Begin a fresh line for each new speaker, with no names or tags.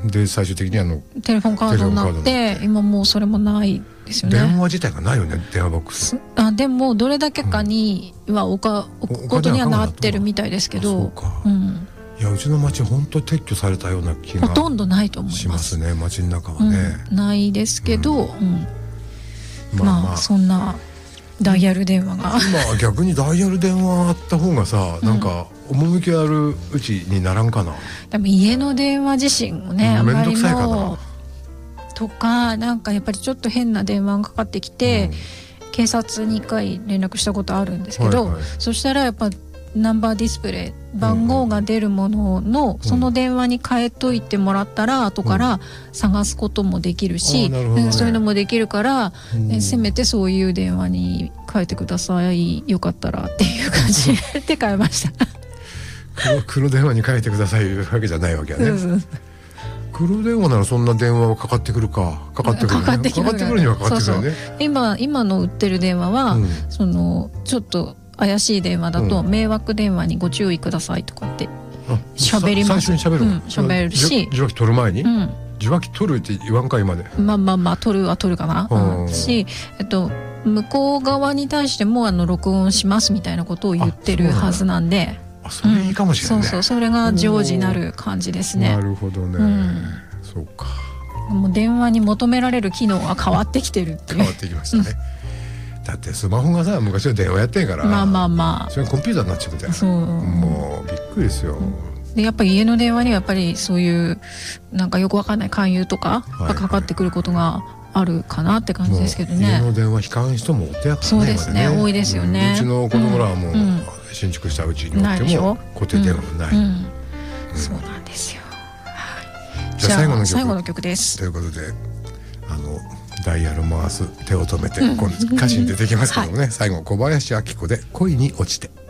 で最終的に
テレフォンカードになって今もうそれもないですよね。
電話自体がないよね、電話ボックス。
でもどれだけかには置くことにはなってるみたいですけど、
そうか、いやうちの町本当撤去されたような気が
ほとんどないと思います。
しますね、町の中はね、
ないですけど、まあそんなダイヤル電話が
今は逆にダイヤル電話あった方がさ、なんか趣あるうちにならんかな。
でも家の電話自身もね、あまり
めんどくさいかな
もとか、なんかやっぱりちょっと変な電話がかかってきて、警察に1回連絡したことあるんですけど、そしたらやっぱナンバーディスプレイ番号が出るものの、その電話に変えといてもらったら後から探すこともできるし、そういうのもできるから、せめてそういう電話に変えてください、よかったらっていう感じで変えました。
黒電話に変えてくださいいうわけじゃないわけやね。黒電話ならそんな電話はかかってくるか、かかってくるにはかかってくるね。
今の売ってる電話は、そのちょっと怪しい電話だと、迷惑電話にご注意くださいとかって喋ります。
最初に喋る、
喋るし、
受話器取る前に、受話器取るって言わんか今で。
まあ取るは取るかな、し、向こう側に対しても録音しますみたいなことを言ってるはずなんで、
それいいかもしれないね。
それが常時なる感じですね。
なるほどね、そうか。
もう電話に求められる機能が変わってきてるっていう。
変わってきましたね。だってスマホがさ、昔は電話やってんから、それコンピューターになっちゃうみたいな。もうびっくりですよ。
でやっぱり家の電話にはやっぱりそういうなんかよくわかんない勧誘とかがかかってくることがあるかなって感じですけどね。
家の電話引かん人もお手やからね。
そうですね、多いですよね。
うちの子供らはもう新築したうちにおっても固定電話もない。
そうなんですよ。
じゃあ
最後の曲です。
ということで、ダイヤル回す手を止めて、この歌詞に出てきますけどもね、最後小林明子で恋に落ちて。